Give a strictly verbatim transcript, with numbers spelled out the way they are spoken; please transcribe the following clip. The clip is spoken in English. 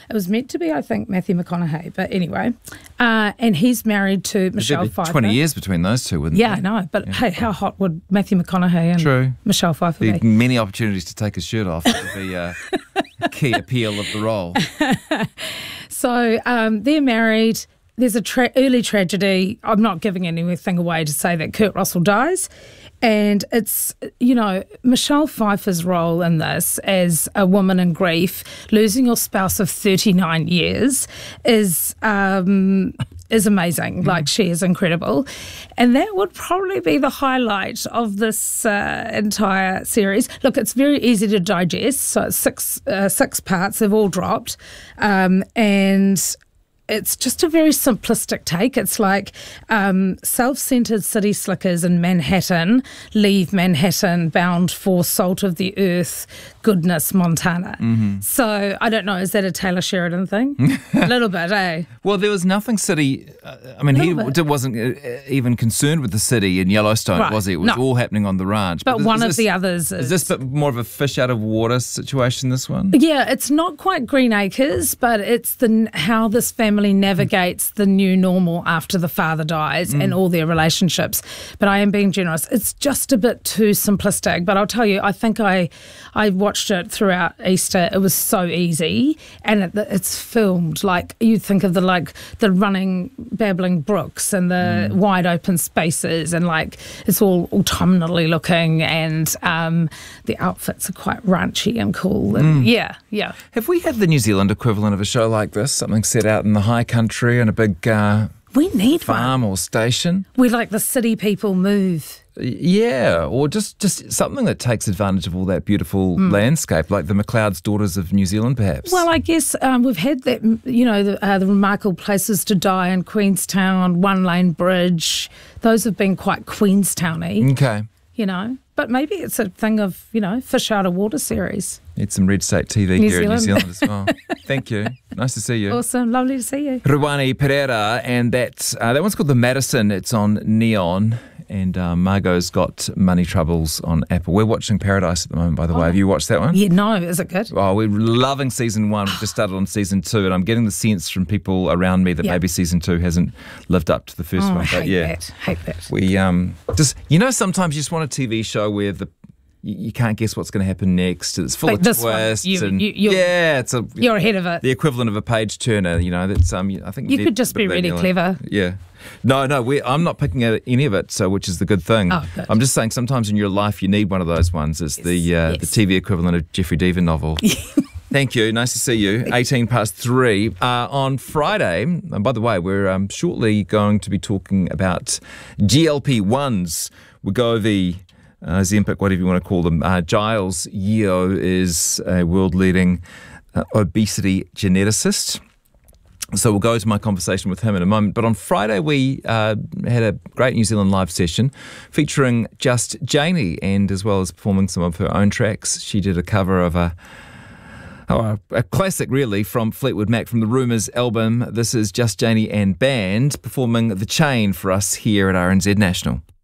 It was meant to be, I think, Matthew McConaughey, but anyway. Uh, and he's married to Michelle There'd be Pfeiffer. twenty years between those two, wouldn't Yeah, I there? know. But Yeah. hey, how hot would Matthew McConaughey and True. Michelle Pfeiffer There'd be? be many opportunities to take his shirt off. That would be uh, a key appeal of the role. So um, they're married. There's a tra- early tragedy. I'm not giving anything away to say that Kurt Russell dies. And it's, you know, Michelle Pfeiffer's role in this as a woman in grief, losing your spouse of thirty-nine years is um, is amazing. Mm. Like, she is incredible. And that would probably be the highlight of this uh, entire series. Look, it's very easy to digest. So it's six, uh, six parts. They've all dropped. Um, and... It's just a very simplistic take. It's like um, self-centered city slickers in Manhattan leave Manhattan bound for salt of the earth goodness, Montana. Mm-hmm. So I don't know, is that a Taylor Sheridan thing? A little bit, eh? Well, there was nothing city. Uh, I mean, he bit. d- wasn't uh, even concerned with the city in Yellowstone, Right. was he? It was No. all happening on the ranch. But is- one is of this, the others is... Is this bit more of a fish out of water situation, this one? Yeah, it's not quite Green Acres, but it's the how this family navigates the new normal after the father dies mm. and all their relationships. But I am being generous. It's just a bit too simplistic. But I'll tell you, I think I I watched it throughout Easter. It was so easy, and it, it's filmed like you think of the like the running, babbling brooks and the mm. wide open spaces, and like it's all autumnally looking, and um, the outfits are quite ranchy and cool. And Mm. yeah, yeah. Have we had the New Zealand equivalent of a show like this? Something set out in the high country in a big uh, We need farm one. or station? We like the city people move. Yeah, or just, just something that takes advantage of all that beautiful mm. landscape, like the McLeod's Daughters of New Zealand, perhaps. Well, I guess um, we've had that, you know, the, uh, the remarkable places to die in Queenstown, One Lane Bridge. Those have been quite Queenstown-y, Okay. you know. But maybe it's a thing of, you know, fish out of water series. Need some Red State T V New here in New Zealand. Zealand as well. Thank you. Nice to see you. Awesome. Lovely to see you. Ruwani Pereira, and that, uh, that one's called The Madison. It's on Neon. And uh, Margot's got Money Troubles on Apple. We're watching Paradise at the moment, by the Oh. way. Have you watched that one? Yeah, no, is it good? Oh, we're loving season one. We've just started on season two, and I'm getting the sense from people around me that Yep. maybe season two hasn't lived up to the first Oh, one. I hate But yeah, that. Hate that. we um just you know sometimes you just want a T V show where the you, you can't guess what's going to happen next. It's full Like of this one, twists you- and you- you're- yeah, it's a You're ahead of it. the equivalent of a page turner. You know, that's um I think You need could just a bit be of that really in your clever. life. Yeah. No, no, we, I'm not picking at any of it, so which is the good thing. Oh, good. I'm just saying sometimes in your life you need one of those ones. It's Yes, the uh, yes. the T V equivalent of Jeffrey Deaver novel. Thank you. Nice to see you. eighteen past three. Uh, on Friday, and by the way, we're um, shortly going to be talking about G L P ones, Wegovy, uh, Zempic, whatever you want to call them. Uh, Giles Yeo is a world-leading uh, obesity geneticist. So we'll go to my conversation with him in a moment. But on Friday, we uh, had a great New Zealand live session featuring Just Janie, and as well as performing some of her own tracks. She did a cover of a, oh, a classic, really, from Fleetwood Mac, from the Rumours album. This is Just Janie and Band performing The Chain for us here at R N Z National.